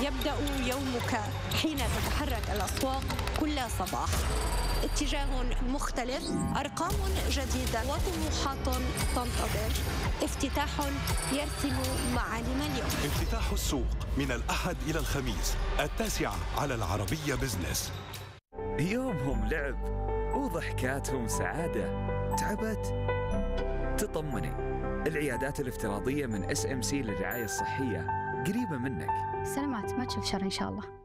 يبدأ يومك حين تتحرك الأسواق كل صباح. اتجاه مختلف، أرقام جديدة وطموحات تنتظر. افتتاح يرسم معالم اليوم. افتتاح السوق من الأحد إلى الخميس 9 على العربية بزنس. يومهم لعب وضحكاتهم سعادة. تعبت؟ تطمني، العيادات الافتراضية من SMC للرعاية الصحية قريبة منك. سلامات، ما تشوف شر إن شاء الله.